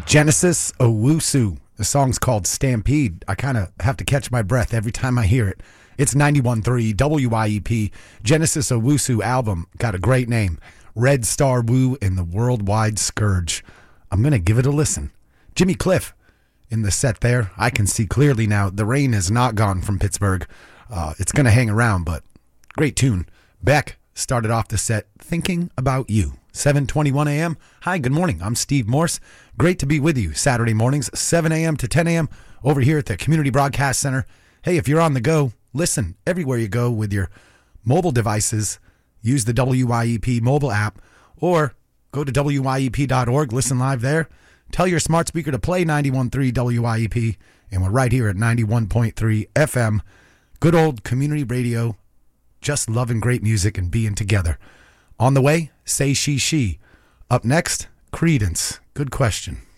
Genesis Owusu. The song's called Stampede. I kind of have to catch my breath every time I hear it. It's 91.3 WIEP. Genesis Owusu album. Got a great name. Red Star Woo and the Worldwide Scourge. I'm going to give it a listen. Jimmy Cliff in the set there. I can see clearly now. The rain is not gone from Pittsburgh. It's going to hang around, but great tune. Beck started off the set Thinking About You. 7:21 a.m. Hi, good morning. I'm Steve Morse. Great to be with you Saturday mornings, 7 a.m. to 10 a.m. over here at the Community Broadcast Center. Hey, if you're on the go, listen everywhere you go with your mobile devices. Use the WIEP mobile app or go to WIEP.org. Listen live there. Tell your smart speaker to play 91.3 WIEP, and we're right here at 91.3 FM. Good old community radio, just loving great music and being together. On the way, Say She She. Up next, Creedence. Good question.